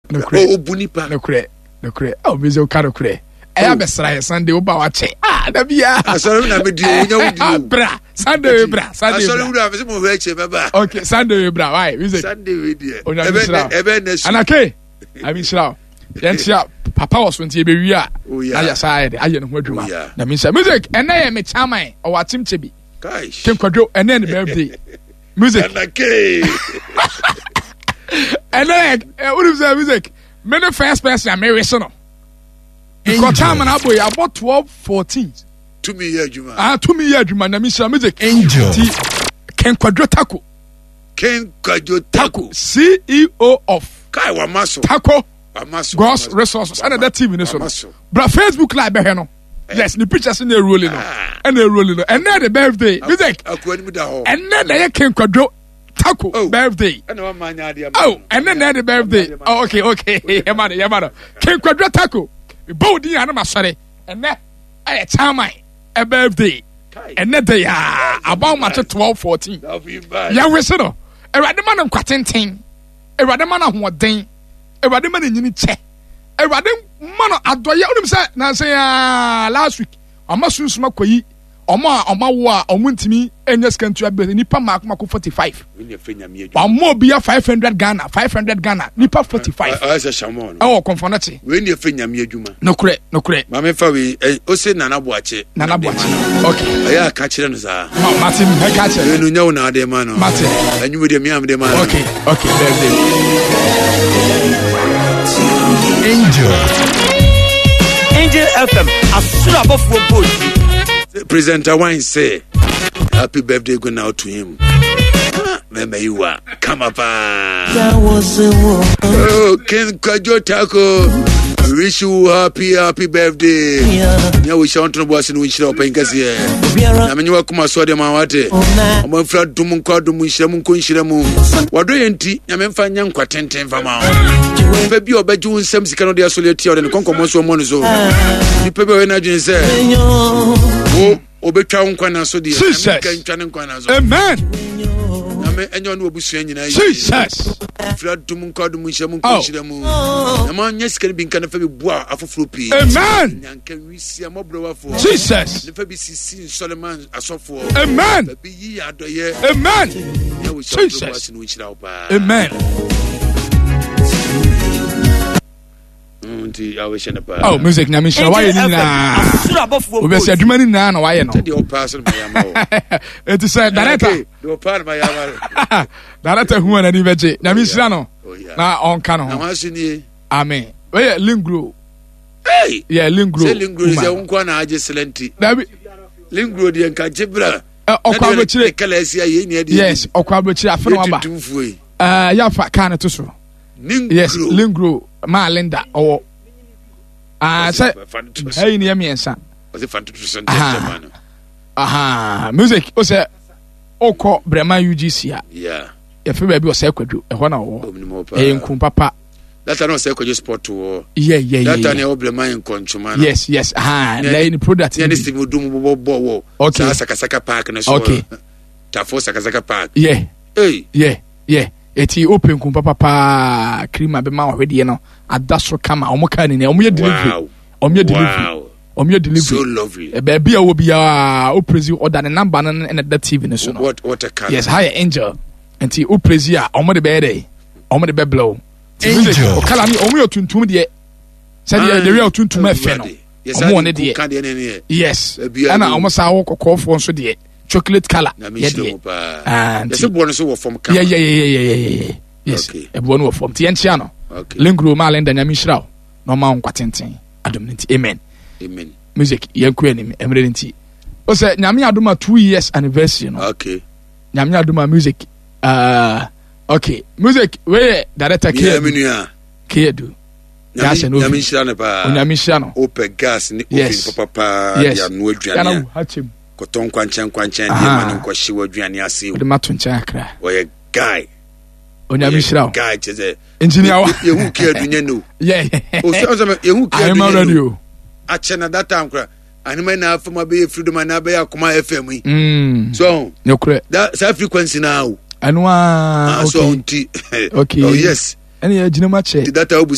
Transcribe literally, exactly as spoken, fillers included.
no kure o bunipa no kure no kure o bezo ka no kure e ya besra Sunday wo ba wa che ah da bia asori na me di onya wudi bra Sunday bra Sunday asori wudi afese mo we che baba okay Sunday bra why music Sunday we di ebe ebe na su anake abi sra yantia papa was wontie be wi a aya side aya no ho adwuma na me say music ena ye me chairman o watim chebi kai ken kwadwo ena ne birthday music anake ena what is that music me the first person am me so no because time na boy about twelve fourteen to me ya adwuma ah to me ya adwuma na me say music angel ken kwadwo taco ken kwadwo taco C E O of kai wa maso taco amaso God's resources and that T V so bra Facebook live be here no yes the pictures in the rolling no and the rolling no and then the birthday music akwani mu da ho and then the ken kwadwo taco birthday and one man ade oh and then the birthday oh okay okay yeah man yeah man ken kwadwo taco body and ma sorry and then I chairman a birthday and then they are about match twelve fourteen yeah we say no e rade man kwatenten e rade man ahoden Ewade man nyini che. Ewade man adoye onim say na say last week. Oma sunsuma koyi. Oma oma wo a omuntimi enya skantu abere nipa mark mako forty-five. Omo bia five hundred Ghana, five hundred Ghana, nipa forty-five. Ah say shamon. Oh konfonachi. We ni efe nyame adwuma. No kure, no kure. Ma me fa we o say nana boache. Nana boache. Okay. Aya ka kire no sa. Ma Martin, he ka kire. We no nyawo na ade ma no. Martin. Anyu de mi am de ma. Okay, okay, there there. Angel Angel F M asura bofo boy presenter wine say happy birthday go now to him remember you are come up oh ken kwadwo taco wish you happy happy birthday yeah we shall to boss no nshira open kase na menye wakoma so de ma wate omo fra dum nkwa dum nshira mu nko nshira mu wado yenti nya memfa nya nkwa tenten fa ma pe bi obeju nsam sika no de asoleti o de konkomo so mo no so ni pe be we na dwen se o obetwa nkwa na so de ka ntwa nkwa na so amen enyo no obusu anyina yi Jesus fra dum nkwa dum nshira mu nko nshira mu na ma nya sika bi nka na fa bi bua afoforo pi amen nyanka wisi amobro wafo Jesus na fa bi sisi Solomon asofo amen bi yi adoye amen Jesus amen Unti aweshana pa oh music na misha why ni na we say adwuma ni na na why no the person my yama it is said director the person my yama director who na ni beje na misha no na on ka no na wasu ni amen we lingro hey yeah lingro say lingro is a unko na age silenti lingro de nka jebra okwa abrochire kalasi aye ni ade yes okwa abrochire afa no aba ah ya fa ka na to so yes lingro ma Linda oh ah say hey ni emiensa was it fantastic sentence aha music o say okọ Brema U G C a yeah e fe ba bi o say kwadwo e ho na wo e nkun papa that no say kwadwo sport wo yeah yeah yeah that na Brema nkonchuma na yes yes aha na any product ni Steve Odum bo bo wo okay saka saka park na so okay tafo saka saka park yeah hey yeah yeah eti open kun papa pa krima be ma wahwede no adaso kama omoka ni omo ye delivery omo ye delivery omo ye delivery so lovely e ba bia wo bia o prezi order the number na na that T V ne so no what what a car yes higher angel enti o prezi a omo de be dey omo de be blow angel o kala ni omo yo tuntum de say the the real tuntum afa no omo ne de yes ana omo sa wo kokofo nso de chocolate color yeah yeah and the bonus wo from yeah yeah yeah yeah yeah yes e bonus wo from tientia no lingro ma lenda nyame shiraw no ma nkwatenten adomnti amen amen music yanku anim emre nti o say nyame adoma two years anniversary no okay nyame adoma music uh okay music we director K Kedu nyame shira ne pa nyame shira no open gas ni open papa ya no aduane hachim koton kwanchan kwanchan de mani nkwashi waduane ase o de mato ncha akra o ye guy onyame shira o guy cheze engineer wa ye hu ke adunya no yeah o so so ye hu ke adunya no a chena that time kra anima na afama be freedom na be akoma F M yi mm so no kra that frequency now anwa okay okay oh yes any ejina ma che data